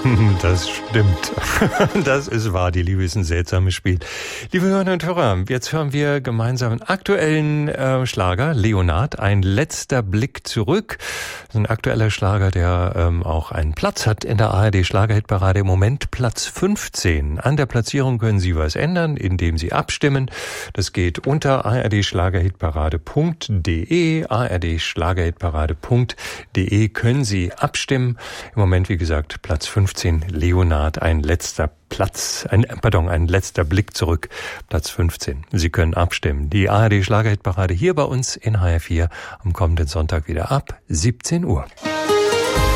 Das stimmt. Das ist wahr, die Liebe ist ein seltsames Spiel. Liebe Hörerinnen und Hörer, jetzt hören wir gemeinsam einen aktuellen Schlager, Leonard, ein letzter Blick zurück. Das ist ein aktueller Schlager, der auch einen Platz hat in der ARD-Schlagerhitparade. Im Moment Platz 15. An der Platzierung können Sie was ändern, indem Sie abstimmen. Das geht unter ardschlagerhitparade.de. ardschlagerhitparade.de können Sie abstimmen. Im Moment, wie gesagt, Platz 15. Leonard, ein letzter Blick zurück, Platz 15. Sie können abstimmen. Die ARD Schlagerhitparade hier bei uns in HR4 am kommenden Sonntag wieder ab 17 Uhr.